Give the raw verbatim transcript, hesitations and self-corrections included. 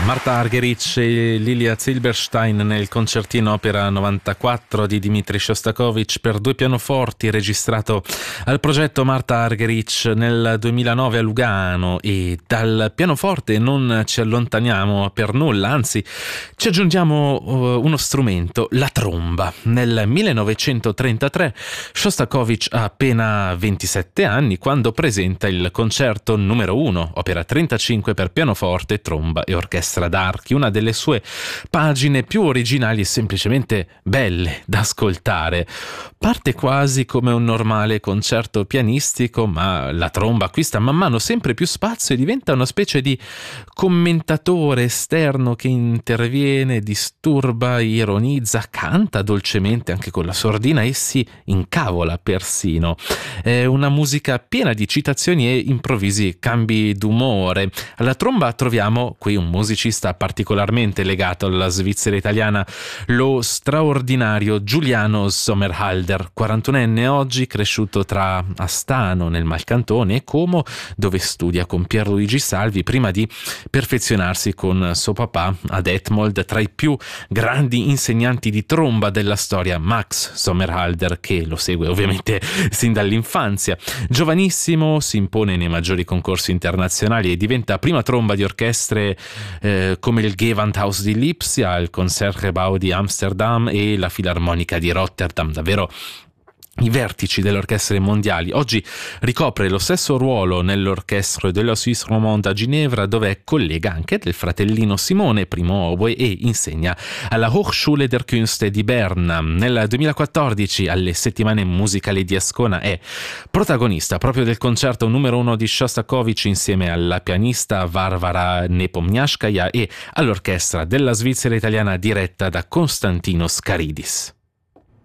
Marta Argerich e Lilia Zilberstein nel concertino opera novantaquattro di Dmitri Shostakovich per due pianoforti, registrato al progetto Marta Argerich nel duemilanove a Lugano. E dal pianoforte non ci allontaniamo per nulla, anzi ci aggiungiamo uh, uno strumento, la tromba. Nel millenovecentotrentatré Shostakovich ha appena ventisette anni quando presenta il concerto numero uno, opera trentacinque per pianoforte, tromba e orchestra d'archi, una delle sue pagine più originali e semplicemente belle da ascoltare. Parte quasi come un normale concerto pianistico, ma la tromba acquista man mano sempre più spazio e diventa una specie di commentatore esterno che interviene, disturba, ironizza, canta dolcemente anche con la sordina e si incavola persino. È una musica piena di citazioni e improvvisi cambi d'umore. Alla tromba troviamo qui un musicista particolarmente legato alla Svizzera italiana, lo straordinario Giuliano Sommerhalder, quarantunenne oggi, cresciuto tra Astano nel Malcantone e Como, dove studia con Pierluigi Salvi prima di perfezionarsi con suo papà ad Detmold, tra i più grandi insegnanti di tromba della storia, Max Sommerhalder, che lo segue ovviamente sin dall'infanzia. Giovanissimo si impone nei maggiori concorsi internazionali e diventa prima tromba di orchestre eh, come il Gewandhaus di Lipsia, il Concertgebouw di Amsterdam e la Filarmonica di Rotterdam, davvero i vertici delle orchestre mondiali. Oggi ricopre lo stesso ruolo nell'Orchestre de la Suisse Romande a Ginevra, dove è collega anche del fratellino Simone, primo oboe, e insegna alla Hochschule der Künste di Berna. Nel duemilaquattordici, alle Settimane Musicali di Ascona, è protagonista proprio del concerto numero uno di Shostakovich insieme alla pianista Varvara Nepomniaškaja e all'orchestra della Svizzera italiana diretta da Konstantinos Karidis.